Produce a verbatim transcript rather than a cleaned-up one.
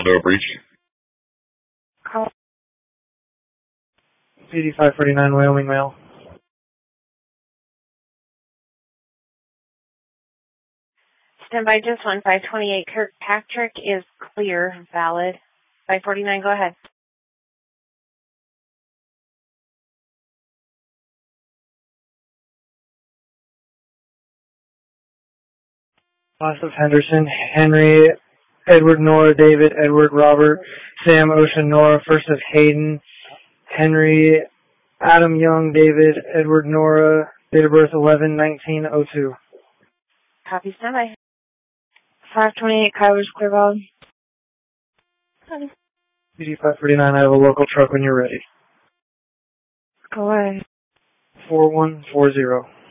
No breach. Call. P D five forty-nine, Wyoming Mail. Standby just one, five twenty-eight Kirkpatrick is clear, valid. five forty-nine, go ahead. Loss of Henderson, Henry, Edward, Nora, David, Edward, Robert, Sam, Ocean, Nora, first of Hayden, Henry, Adam, Young, David, Edward, Nora, date of birth eleven nineteen oh two. Copy, standby. five twenty-eight Kyler's clear, valid. P D five forty-nine, I have a local truck when you're ready. Go ahead. four one four zero.